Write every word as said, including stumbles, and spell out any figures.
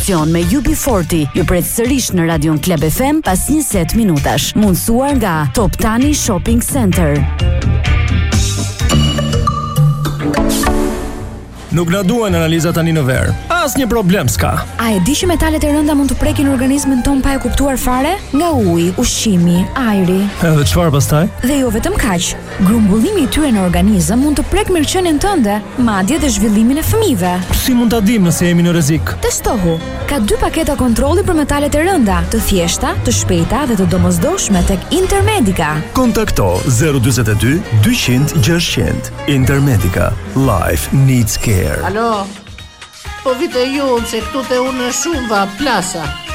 Me U B quaranta ju pret sërish në Radion Club F M pas njëzet minutash. Mundsuar nga Top Tani Shopping Center. Nuk na duan analizat tani në verë. Asnjë problem s'ka. A e di që metalet e rënda mund të prekin organizmin ton pa e kuptuar fare? Nga uji, ushqimi, ajri. Edhe çfarë pastaj? Dhe jo vetëm kaq. Grumbullimi i tyre në organizëm mund të prek mirëqenien tënde, madje dhe zhvillimin e fëmijëve. Si mund ta dim nëse jemi në rrezik? Testohu. Ka dy paketa kontrolli për metalet e rënda, të thjeshta, të shpejta dhe të domosdoshme tek Intermedica. Kontakto zero dyzet e dy dyqind gjashtëqind. Intermedica. Life needs care. Alo, po vite ju se këtu te unë shumë va plasa.